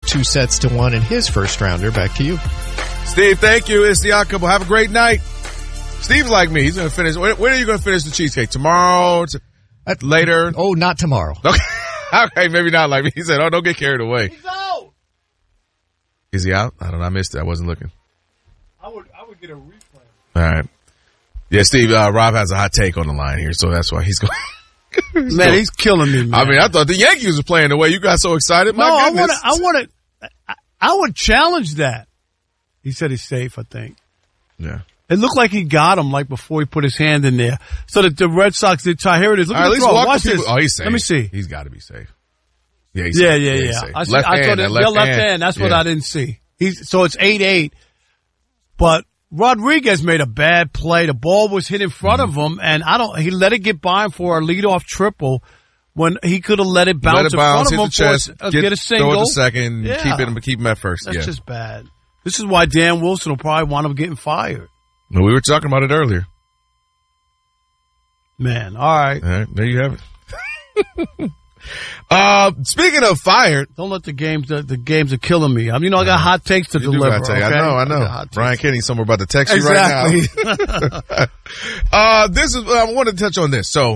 2-1 in his first rounder. Back to you. Steve, thank you. It's the Odd Couple. Have a great night. Steve's like me. He's going to finish. When are you going to finish the cheesecake? Tomorrow? Later? Oh, not tomorrow. Okay, maybe not like me. He said, don't get carried away. He's out. Is he out? I don't know. I missed it. I wasn't looking. I would get a replay. All right. Yeah, Steve, Rob has a hot take on the line here, so that's why he's going. Man, he's killing me, man. I mean, I thought the Yankees were playing the way you got so excited. My goodness. I would challenge that. He said he's safe, I think. Yeah. It looked like he got him like before he put his hand in there. So that the Red Sox did try. Here it is. Look at the throw. Watch this. Oh, he's safe. Let me see. He's got to be safe. Yeah, he's yeah. safe. I thought it left hand. That's what I didn't see. So it's 8-8. But Rodriguez made a bad play. The ball was hit in front of him, and he let it get by him for a leadoff triple when he could have let it bounce in front of him chest, get a single. Throw it to second, keep him at first. That's just bad. This is why Dan Wilson will probably wind up getting fired. Well, we were talking about it earlier. Man, all right. All right, there you have it. Speaking of fired, don't let the games are killing me. I got hot takes to deliver. Okay? I know. Brian Kenny somewhere about to text you right now. I want to touch on this. So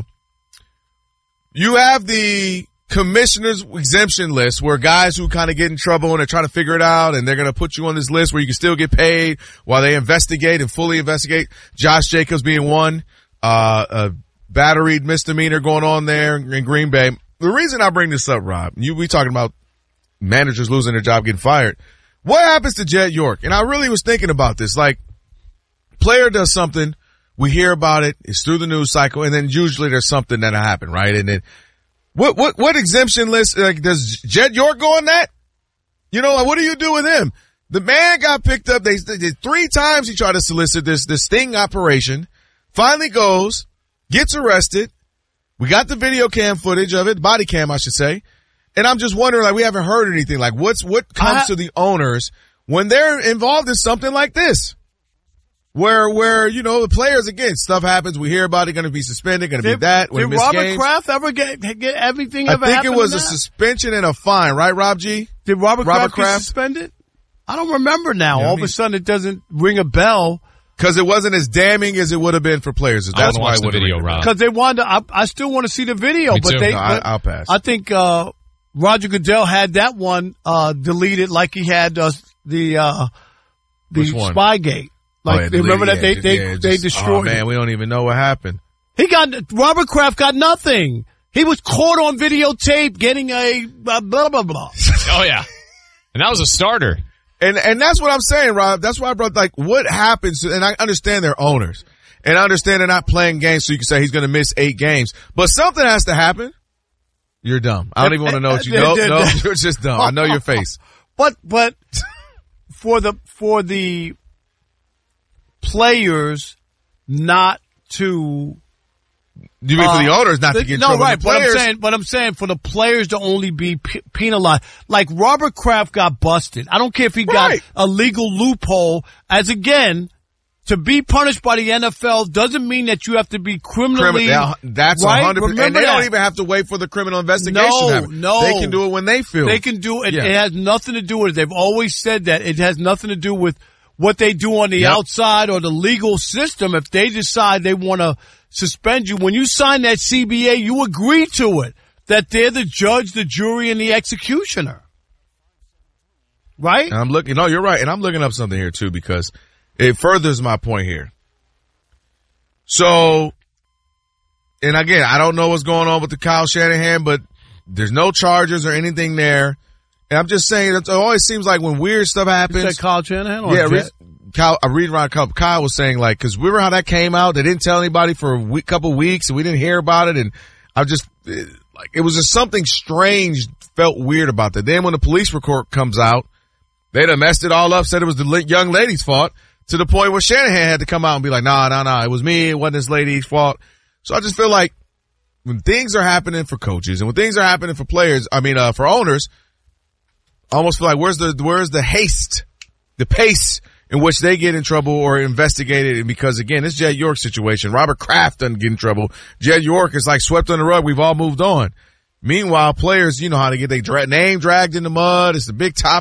you have the commissioner's exemption list where guys who kind of get in trouble and they're trying to figure it out, and they're going to put you on this list where you can still get paid while they investigate and fully investigate. Josh Jacobs being one, a battery misdemeanor going on there in Green Bay. The reason I bring this up, Rob, we talking about managers losing their job, getting fired. What happens to Jed York? And I really was thinking about this. Like, player does something, we hear about it, it's through the news cycle, and then usually there's something that'll happen, right? And then what exemption list, like, does Jed York go on that? What do you do with him? The man got picked up. They did 3 times he tried to solicit this sting operation. Finally goes, gets arrested. We got the video cam footage of it, body cam, I should say. And I'm just wondering, like, we haven't heard anything. Like, what comes to the owners when they're involved in something like this? Where, the players, again, stuff happens. We hear about it, going to be suspended, going to be that. Did Robert Kraft ever get everything ever happen? I think it was a suspension and a fine, right, Rob G? Did Robert Kraft get suspended? I don't remember now. All of a sudden it doesn't ring a bell. Because it wasn't as damning as it would have been for players. That's why I would have. Because they wanted to, I still want to see the video. I'll pass. I think, Roger Goodell had that one, deleted like he had, the Spygate. Like, remember that they destroyed. Oh man, we don't even know what happened. Robert Kraft got nothing. He was caught on videotape getting a blah, blah, blah. Oh yeah. And that was a starter. And that's what I'm saying, Rob. That's why I brought, like, what happens, and I understand they're owners. And I understand they're not playing games, so you can say he's going to miss 8 games. But something has to happen. You're dumb. I don't even want to know what you know. No, you're just dumb. I know your face. But for the players not to. You mean for the owners not to get in trouble? No, right. But I'm saying for the players to only be penalized. Like Robert Kraft got busted. I don't care if he got a legal loophole. As again, to be punished by the NFL doesn't mean that you have to be criminally. That's right? 100%. And they don't even have to wait for the criminal investigation to happen. No. They can do it when they feel. They can do it. Yeah. It has nothing to do with it. They've always said that. It has nothing to do with what they do on the outside or the legal system. If they decide they want to suspend you, when you sign that CBA, you agree to it, that they're the judge, the jury, and the executioner. Right? And I'm looking. No, you're right. And I'm looking up something here too because it furthers my point here. So, and again, I don't know what's going on with the Kyle Shanahan, but there's no charges or anything there. And I'm just saying that it always seems like when weird stuff happens. You said Kyle Shanahan? Or I read around Kyle was saying, like, because remember how that came out? They didn't tell anybody for a couple weeks and we didn't hear about it. And I just, like, it was just something strange, felt weird about that. Then when the police report comes out, they done messed it all up, said it was the young lady's fault, to the point where Shanahan had to come out and be like, nah, it was me, it wasn't this lady's fault. So I just feel like when things are happening for coaches and when things are happening for players, for owners, I almost feel like where's the haste, the pace in which they get in trouble or investigated? And because again, it's Jed York's situation. Robert Kraft doesn't get in trouble. Jed York is like swept under the rug. We've all moved on. Meanwhile, players, you know how to get their name dragged in the mud. It's the big topic.